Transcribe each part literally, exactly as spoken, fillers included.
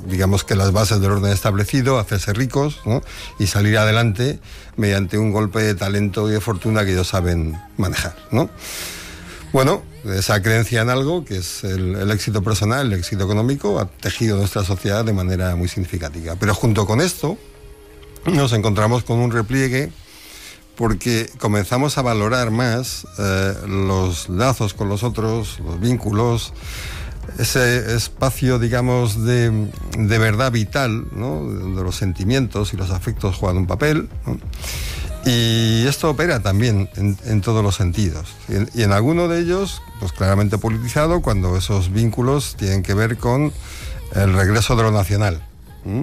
digamos que las bases del orden establecido, hacerse ricos, ¿no? Y salir adelante mediante un golpe de talento y de fortuna que ellos saben manejar, ¿no? Bueno, esa creencia en algo, que es el, el éxito personal, el éxito económico, ha tejido nuestra sociedad de manera muy significativa. Pero junto con esto nos encontramos con un repliegue, porque comenzamos a valorar más eh, los lazos con los otros, los vínculos, ese espacio, digamos, de, de verdad vital, ¿no? Donde los sentimientos y los afectos juegan un papel, ¿no? Y esto opera también en, en todos los sentidos. Y en, y en alguno de ellos, pues claramente politizado, cuando esos vínculos tienen que ver con el regreso de lo nacional. ¿Mm?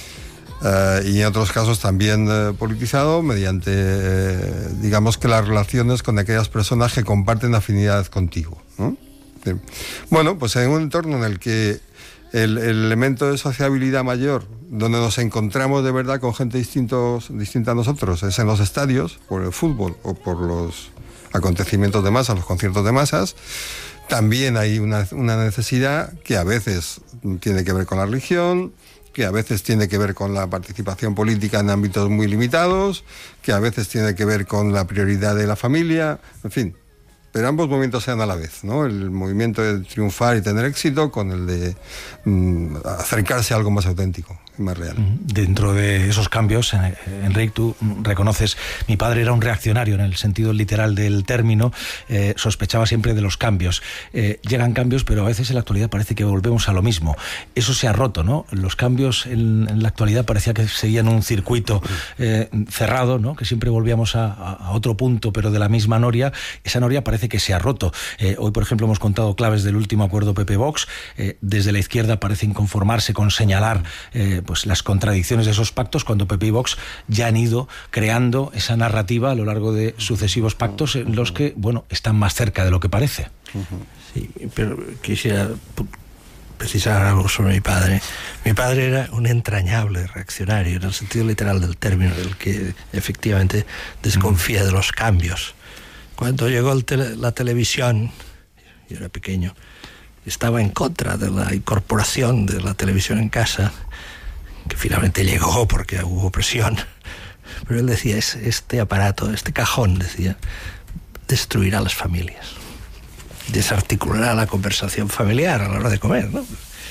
Uh, y en otros casos también uh, politizado mediante, eh, digamos que las relaciones con aquellas personas que comparten afinidad contigo, ¿no? Sí. Bueno, pues en un entorno en el que el, el elemento de sociabilidad mayor, donde nos encontramos de verdad con gente distintos, distinta a nosotros, es en los estadios, por el fútbol o por los acontecimientos de masa, los conciertos de masas. También hay una, una necesidad que a veces tiene que ver con la religión, que a veces tiene que ver con la participación política en ámbitos muy limitados, que a veces tiene que ver con la prioridad de la familia, en fin. Pero ambos movimientos se dan a la vez, ¿no? El movimiento de triunfar y tener éxito con el de mm, acercarse a algo más auténtico y más real. Dentro de esos cambios, Enric, tú reconoces, mi padre era un reaccionario en el sentido literal del término, eh, sospechaba siempre de los cambios. Eh, llegan cambios, pero a veces en la actualidad parece que volvemos a lo mismo. Eso se ha roto, ¿no? Los cambios en, en la actualidad parecía que seguían un circuito eh, cerrado, ¿no? Que siempre volvíamos a, a otro punto, pero de la misma noria. Esa noria parece que se ha roto. Eh, hoy, por ejemplo, hemos contado claves del último acuerdo P P-Vox. Eh, desde la izquierda parecen conformarse con señalar eh, pues las contradicciones de esos pactos, cuando P P y Vox ya han ido creando esa narrativa a lo largo de sucesivos pactos en los que, bueno, están más cerca de lo que parece. Sí, pero quisiera precisar algo sobre mi padre. Mi padre era un entrañable reaccionario, en el sentido literal del término, del que efectivamente desconfía de los cambios. Cuando llegó el tele, la televisión, yo era pequeño, estaba en contra de la incorporación de la televisión en casa, que finalmente llegó porque hubo presión. Pero él decía, es, este aparato, este cajón, decía, destruirá las familias, desarticulará la conversación familiar a la hora de comer, ¿no?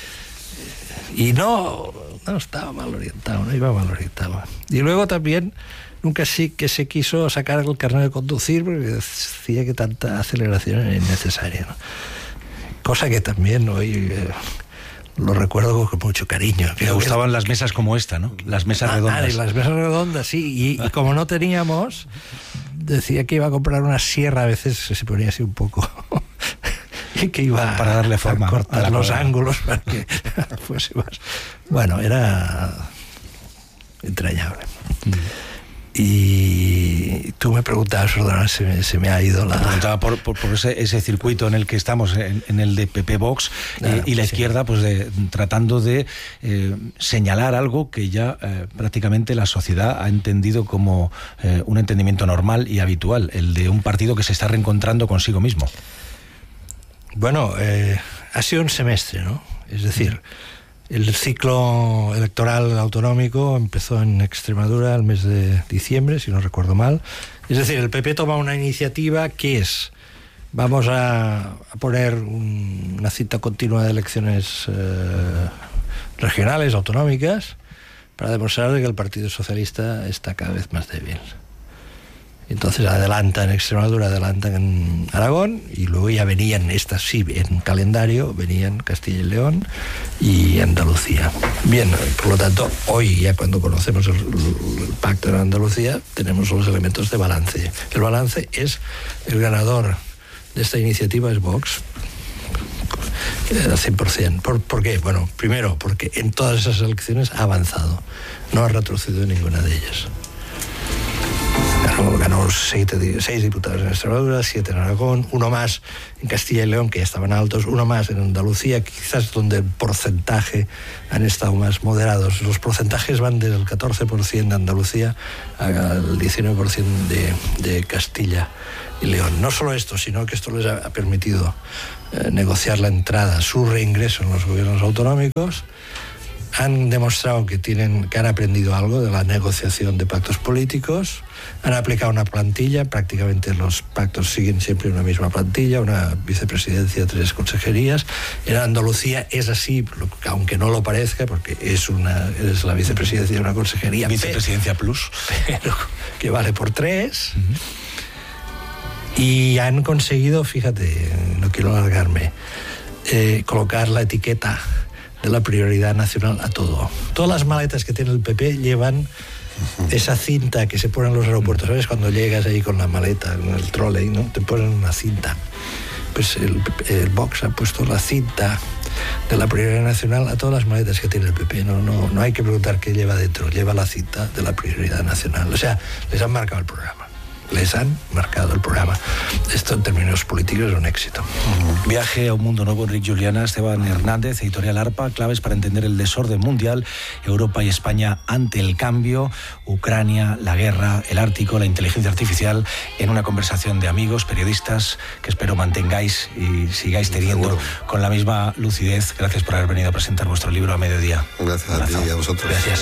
Y no, no estaba mal orientado, no iba mal orientado. Y luego también nunca sí que se quiso sacar el carnet de conducir porque decía que tanta aceleración era innecesaria, ¿no? Cosa que también hoy eh, lo recuerdo con mucho cariño. Me gustaban las mesas como esta, ¿no? Las mesas ah, redondas. Ah, las mesas redondas, sí. Y, y como no teníamos, decía que iba a comprar una sierra, a veces se ponía así un poco... y que iba para darle forma, a cortar a los cuadra. ángulos para que fuese más... Bueno, era entrañable. Mm. Y tú me preguntabas, perdón, se me, se me ha ido la... Me preguntaba por, por, por ese, ese circuito en el que estamos, en, en el de P P-Vox, claro, eh, y la sí. izquierda, pues de, tratando de eh, señalar algo que ya eh, prácticamente la sociedad ha entendido como eh, un entendimiento normal y habitual, el de un partido que se está reencontrando consigo mismo. Bueno, eh, ha sido un semestre, ¿no? Es decir... El ciclo electoral autonómico empezó en Extremadura el mes de diciembre, si no recuerdo mal. Es decir, el P P toma una iniciativa que es, vamos a, a poner un, una cita continua de elecciones eh, regionales, autonómicas, para demostrar que el Partido Socialista está cada vez más débil. Entonces adelantan en Extremadura, adelantan en Aragón, y luego ya venían, estas sí, en calendario, venían Castilla y León y Andalucía. Bien, por lo tanto, hoy ya cuando conocemos el, el pacto de Andalucía, tenemos los elementos de balance. El balance es, el ganador de esta iniciativa es Vox, al cien por ciento. ¿Por, ¿Por qué? Bueno, primero, porque en todas esas elecciones ha avanzado, no ha retrocedido en ninguna de ellas. Ganó, ganó siete, seis diputados en Extremadura, siete en Aragón, uno más en Castilla y León, que ya estaban altos, uno más en Andalucía, quizás donde el porcentaje han estado más moderados. Los porcentajes van desde el catorce por ciento de Andalucía al diecinueve por ciento de, de Castilla y León. No solo esto, sino que esto les ha permitido eh, negociar la entrada, su reingreso en los gobiernos autonómicos, han demostrado que, tienen, que han aprendido algo de la negociación de pactos políticos, han aplicado una plantilla, prácticamente los pactos siguen siempre una misma plantilla, una vicepresidencia, tres consejerías. En Andalucía es así, aunque no lo parezca, porque es, una, es la vicepresidencia de una consejería. Vicepresidencia pero, plus. Pero que vale por tres. Uh-huh. Y han conseguido, fíjate, no quiero alargarme, eh, colocar la etiqueta de la prioridad nacional a todo. Todas las maletas que tiene el P P llevan esa cinta que se pone en los aeropuertos, ¿sabes? Cuando llegas ahí con la maleta, en el trolley, ¿no? Te ponen una cinta. Pues el, el Vox ha puesto la cinta de la prioridad nacional a todas las maletas que tiene el P P. No, no, no hay que preguntar qué lleva dentro, lleva la cinta de la prioridad nacional. O sea, les han marcado el programa. Les han marcado el programa. Esto en términos políticos es un éxito. Uh-huh. Viaje a un mundo nuevo, Enric Juliana, Esteban Hernández, Editorial ARPA, claves para entender el desorden mundial, Europa y España ante el cambio, Ucrania, la guerra, el Ártico, la inteligencia artificial, en una conversación de amigos, periodistas, que espero mantengáis y sigáis teniendo Seguro. Con la misma lucidez. Gracias por haber venido a presentar vuestro libro a mediodía. Gracias a ti y a vosotros. Gracias.